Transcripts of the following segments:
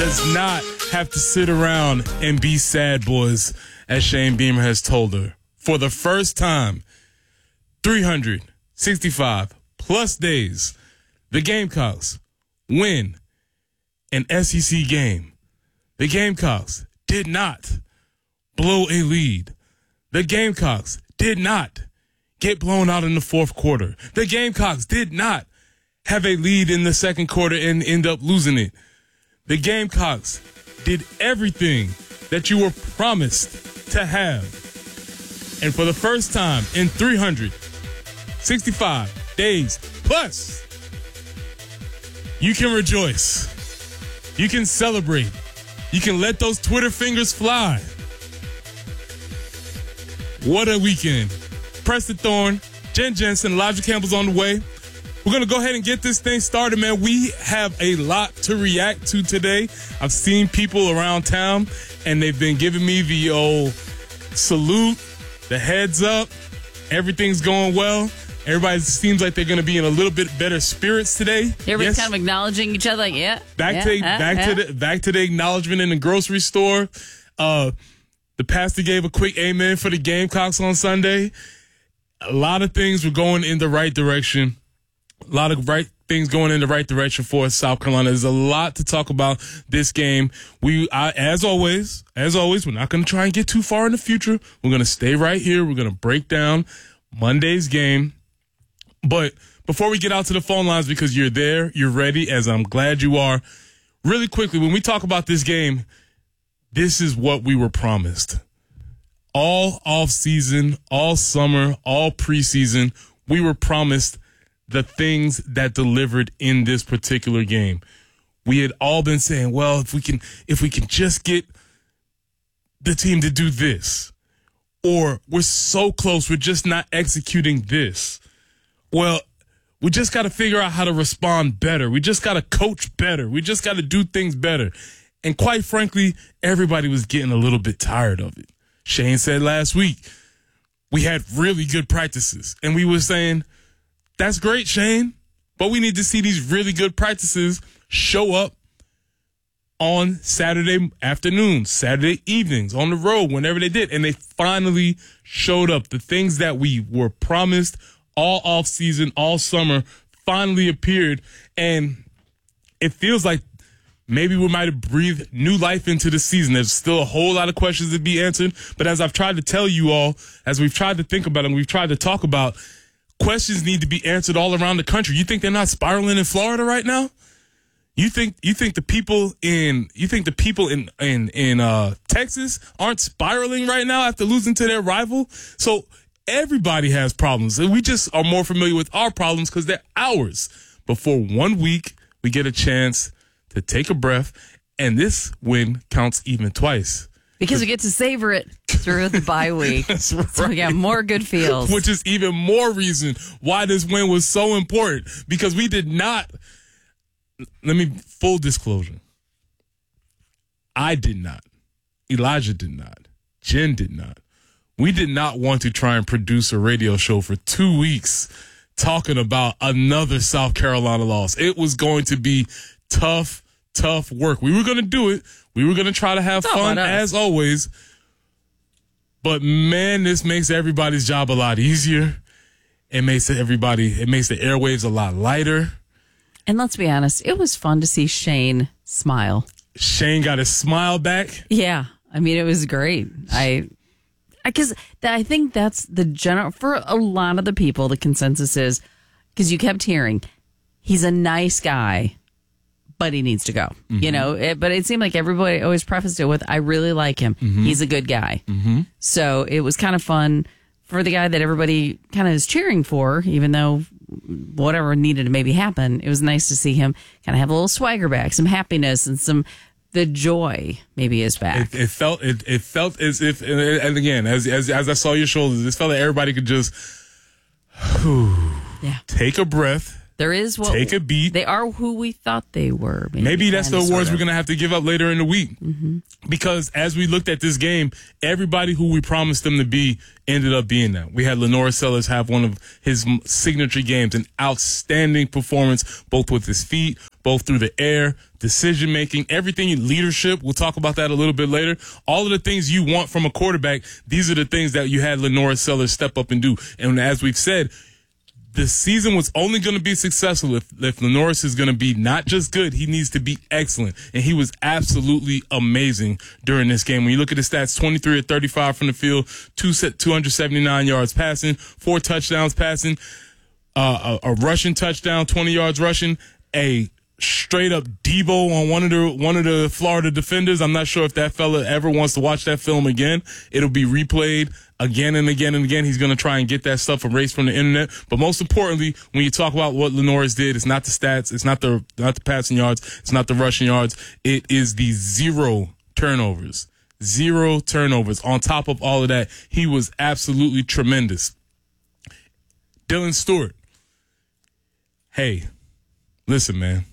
does not have to sit around and be sad, boys, as Shane Beamer has told her. For the first time, 365 plus days, the Gamecocks win an SEC game. The Gamecocks did not blow a lead. The Gamecocks did not get blown out in the fourth quarter. The Gamecocks did not have a lead in the second quarter and end up losing it. The Gamecocks did everything that you were promised to have. And for the first time in 365 days plus, you can rejoice. You can celebrate. You can let those Twitter fingers fly. What a weekend. Preston Thorne, Jen Jensen, Elijah Campbell's on the way. We're going to go ahead and get this thing started, man. We have a lot to react to today. I've seen people around town, and they've been giving me the old salute, the heads up. Everything's going well. Everybody seems like they're going to be in a little bit better spirits today. Everybody's kind of acknowledging each other, like, back to the acknowledgement in the grocery store. The pastor gave a quick amen for the Gamecocks on Sunday. A lot of things were going in the right direction. A lot of things going in the right direction for South Carolina. There's a lot to talk about this game. As always, we're not going to try and get too far in the future. We're going to stay right here. We're going to break down Monday's game. But before we get out to the phone lines, because you're there, you're ready, as I'm glad you are, really quickly, when we talk about this game, this is what we were promised. All off-season, all summer, all preseason, we were promised the things that delivered in this particular game. We had all been saying, well, if we can just get the team to do this, or we're so close, we're just not executing this. Well, we just got to figure out how to respond better. We just got to coach better. We just got to do things better. And quite frankly, everybody was getting a little bit tired of it. Shane said last week, we had really good practices. And we were saying, that's great, Shane, but we need to see these really good practices show up on Saturday afternoons, Saturday evenings, on the road, whenever they did. And they finally showed up. The things that we were promised all off season, all summer, finally appeared. And it feels like maybe we might have breathed new life into the season. There's still a whole lot of questions to be answered. But as I've tried to tell you all, as we've tried to think about and we've tried to talk about, questions need to be answered all around the country. You think they're not spiraling in Florida right now? You think the people in Texas aren't spiraling right now after losing to their rival? So everybody has problems, and we just are more familiar with our problems because they're ours. But for 1 week, we get a chance to take a breath, and this win counts even twice. Because we get to savor it through the bye week. That's right. So we got more good feels. Which is even more reason why this win was so important. Because we did not, full disclosure, I did not, Elijah did not, Jen did not. We did not want to try and produce a radio show for 2 weeks talking about another South Carolina loss. It was going to be tough work. We were going to do it. We were going to try to have fun as always. But man, this makes everybody's job a lot easier. It makes the airwaves a lot lighter. And let's be honest, it was fun to see Shane smile. Shane got his smile back. Yeah. I mean, it was great. I think that's the general, for a lot of the people, the consensus is, because you kept hearing, he's a nice guy, but he needs to go. Mm-hmm. But it seemed like everybody always prefaced it with, I really like him. Mm-hmm. He's a good guy. Mm-hmm. So it was kind of fun for the guy that everybody kind of is cheering for, even though whatever needed to maybe happen. It was nice to see him kind of have a little swagger back, some happiness, and the joy maybe is back. It felt as if, and again, as I saw your shoulders, it felt like everybody could just take a breath. There is take a beat. They are who we thought they were. Maybe that's the awards we're going to have to give up later in the week. Mm-hmm. Because as we looked at this game, everybody who we promised them to be ended up being that. We had Lenore Sellers have one of his signature games, an outstanding performance, both with his feet, both through the air, decision-making, everything in leadership. We'll talk about that a little bit later. All of the things you want from a quarterback, these are the things that you had LaNorris Sellers step up and do. And as we've said, the season was only going to be successful if LaNorris is going to be not just good, he needs to be excellent. And he was absolutely amazing during this game. When you look at the stats, 23 of 35 from the field, 279 yards passing, 4 touchdowns passing, a rushing touchdown, 20 yards rushing, a straight up Debo on one of the Florida defenders. I'm not sure if that fella ever wants to watch that film again. It'll be replayed again and again and again. He's going to try and get that stuff erased from the internet. But most importantly, when you talk about what LaNorris did, it's not the stats, it's not the passing yards, it's not the rushing yards. It is the 0 turnovers. 0 turnovers. On top of all of that, he was absolutely tremendous. Dylan Stewart. Hey, listen, man.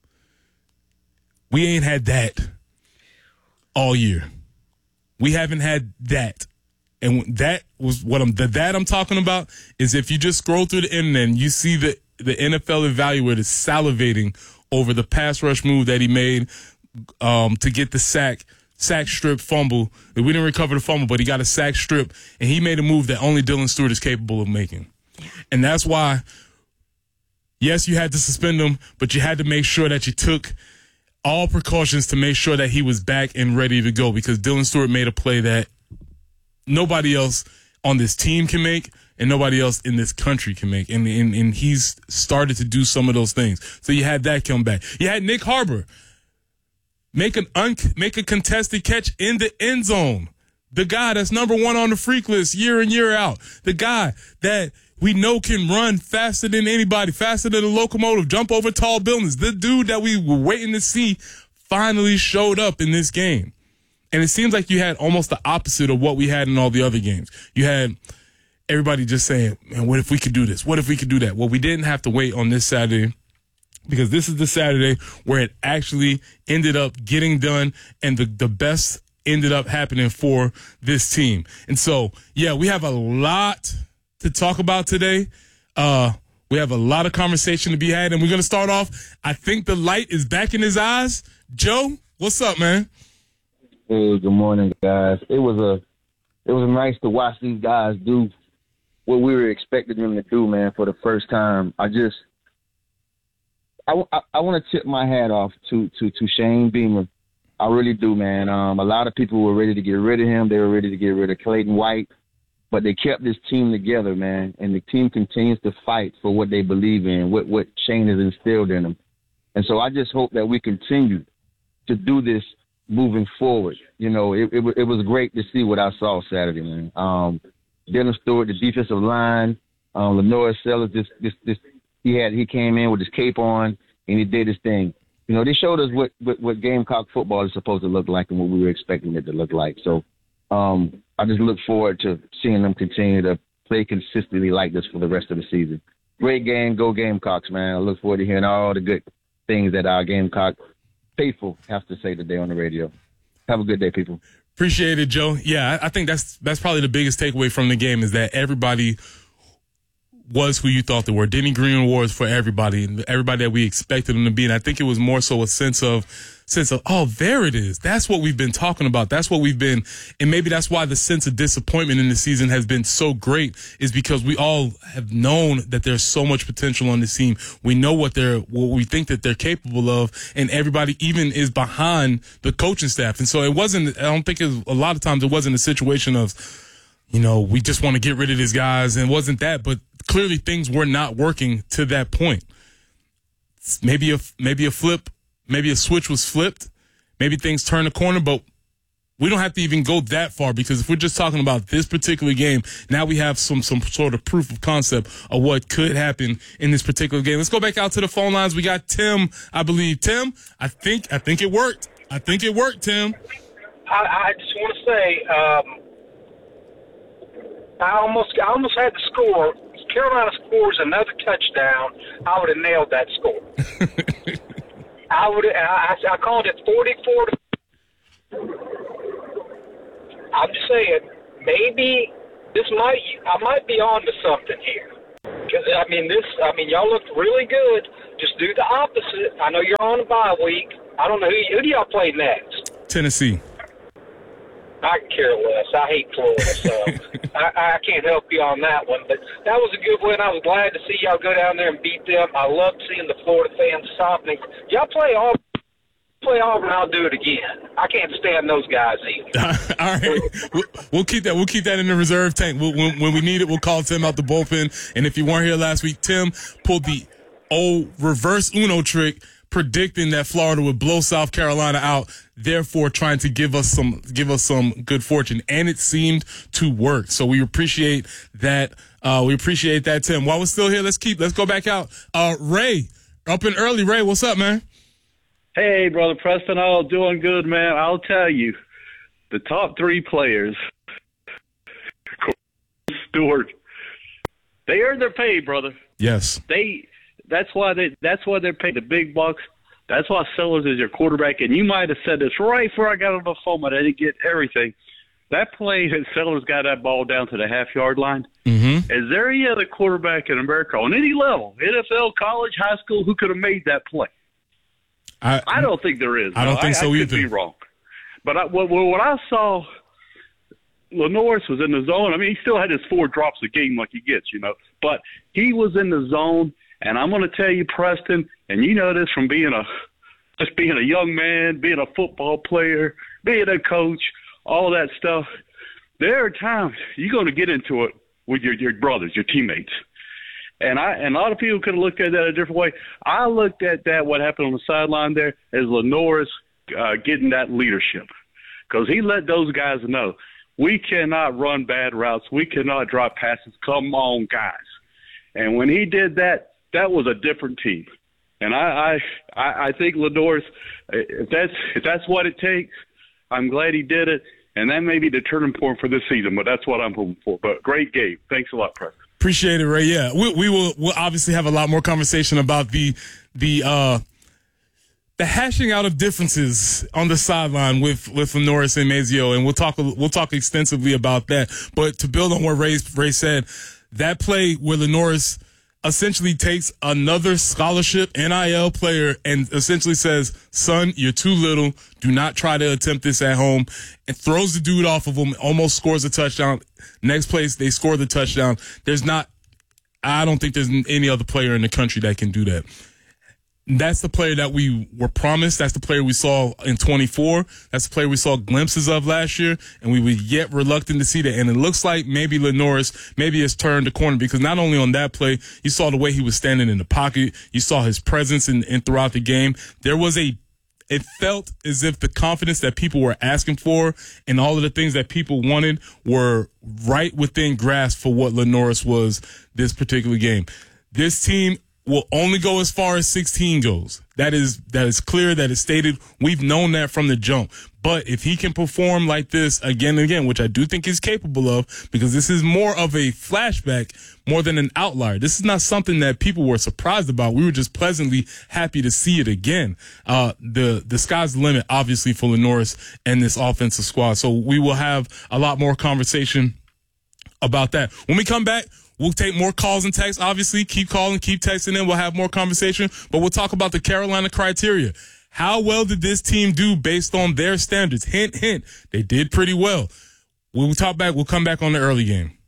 We ain't had that all year. We haven't had that. And that was what I'm talking about is if you just scroll through the internet and you see the NFL evaluator salivating over the pass rush move that he made to get the sack strip fumble. We didn't recover the fumble, but he got a sack strip, and he made a move that only Dylan Stewart is capable of making. And that's why, yes, you had to suspend him, but you had to make sure that you took all precautions to make sure that he was back and ready to go, because Dylan Stewart made a play that nobody else on this team can make and nobody else in this country can make. And he's started to do some of those things. So you had that come back. You had Nick Harbor make a contested catch in the end zone. The guy that's number 1 on the freak list year in, year out. The guy that we know can run faster than anybody, faster than a locomotive, jump over tall buildings. The dude that we were waiting to see finally showed up in this game. And it seems like you had almost the opposite of what we had in all the other games. You had everybody just saying, man, what if we could do this? What if we could do that? Well, we didn't have to wait on this Saturday, because this is the Saturday where it actually ended up getting done and the best ended up happening for this team. And so, yeah, we have a lot to talk about today. We have a lot of conversation to be had, and we're going to start off. I think the light is back in his eyes. Joe, what's up, man? Hey, good morning, guys. It was nice to watch these guys do what we were expecting them to do, man, for the first time. I want to tip my hat off to Shane Beamer. I really do, man. A lot of people were ready to get rid of him. They were ready to get rid of Clayton White, but they kept this team together, man. And the team continues to fight for what they believe in, what Shane has instilled in them. And so I just hope that we continue to do this moving forward. You know, it was great to see what I saw Saturday, man. Dylan Stewart, the defensive line, LaNorris Sellers, he came in with his cape on and he did his thing. You know, they showed us what Gamecock football is supposed to look like and what we were expecting it to look like. So I just look forward to seeing them continue to play consistently like this for the rest of the season. Great game. Go Gamecocks, man. I look forward to hearing all the good things that our Gamecock faithful have to say today on the radio. Have a good day, people. Appreciate it, Joe. Yeah, I think that's probably the biggest takeaway from the game is that everybody was who you thought they were. Denny Green awards for everybody that we expected them to be. And I think it was more so a sense of, oh, there it is. That's what we've been talking about. That's what we've been. And maybe that's why the sense of disappointment in the season has been so great, is because we all have known that there's so much potential on this team. We know what we think that they're capable of, and everybody even is behind the coaching staff. And so a lot of times it wasn't a situation of, you know, we just want to get rid of these guys, and it wasn't that, but clearly things were not working to that point. Maybe a flip, maybe a switch was flipped, maybe things turned a corner, but we don't have to even go that far, because if we're just talking about this particular game, now we have some sort of proof of concept of what could happen in this particular game. Let's go back out to the phone lines. We got Tim, I believe. Tim, I think it worked. I think it worked, Tim. I just want to say, I almost had the score. If Carolina scores another touchdown, I would have nailed that score. I called it 44 to. I'm just saying, maybe I might be on to something here. Because, y'all looked really good Just do the opposite. I know you're on a bye week. I don't know who do y'all play next? Tennessee. I can care less. I hate Florida, so I can't help you on that one. But that was a good win. I was glad to see y'all go down there and beat them. I loved seeing the Florida fans softening. Y'all play Auburn, I'll do it again. I can't stand those guys either. All right, we'll keep that. We'll keep that in the reserve tank. When we need it, we'll call Tim out the bullpen. And if you weren't here last week, Tim pulled the old reverse Uno trick, predicting that Florida would blow South Carolina out, therefore trying to give us some good fortune, and it seemed to work. So we appreciate that. We appreciate that, Tim. While we're still here, let's go back out. Ray, up and early. Ray, what's up, man? Hey, Brother Preston. Oh, doing good, man. I'll tell you, the top three players, Stewart, they earn their pay, brother. Yes. That's why they're paid the big bucks. That's why Sellers is your quarterback. And you might have said this right before I got on the phone, but I didn't get everything. That play that Sellers got that ball down to the half-yard line. Mm-hmm. Is there any other quarterback in America on any level, NFL, college, high school, who could have made that play? I don't think there is. I don't think so either. I could be wrong. But what I saw, Lenoris was in the zone. I mean, he still had his 4 drops a game like he gets, But he was in the zone, and I'm going to tell you, Preston, and you know this from being a young man, being a football player, being a coach, all that stuff. There are times you're going to get into it with your brothers, your teammates. And a lot of people could have looked at that a different way. I looked at that, what happened on the sideline there, as Lenoris getting that leadership. Because he let those guys know, we cannot run bad routes. We cannot drop passes. Come on, guys. And when he did that, that was a different team. And I think Lenoris, if that's what it takes, I'm glad he did it. And that may be the turning point for this season, but that's what I'm hoping for. But great game. Thanks a lot, Preston. Appreciate it, Ray. Yeah, we'll obviously have a lot more conversation about the hashing out of differences on the sideline with Lenoris and Mazio, and we'll talk extensively about that. But to build on what Ray said, that play where Lenoris essentially takes another scholarship NIL player and essentially says, son, you're too little. Do not try to attempt this at home, and throws the dude off of him, almost scores a touchdown. Next place, they score the touchdown. I don't think there's any other player in the country that can do that. That's the player that we were promised. That's the player we saw in 24. That's the player we saw glimpses of last year, and we were yet reluctant to see that. And it looks like maybe Lenoris has turned the corner, because not only on that play, you saw the way he was standing in the pocket. You saw his presence in throughout the game. It felt as if the confidence that people were asking for and all of the things that people wanted were right within grasp for what Lenoris was this particular game. This team will only go as far as 16 goes. That is clear, that is stated. We've known that from the jump. But if he can perform like this again and again, which I do think he's capable of, because this is more of a flashback more than an outlier. This is not something that people were surprised about. We were just pleasantly happy to see it again. The sky's the limit, obviously, for Lenoris and this offensive squad. So we will have a lot more conversation about that. When we come back, we'll take more calls and texts. Obviously, keep calling, keep texting in. We'll have more conversation, but we'll talk about the Carolina criteria. How well did this team do based on their standards? Hint, hint. They did pretty well. We'll come back on the early game.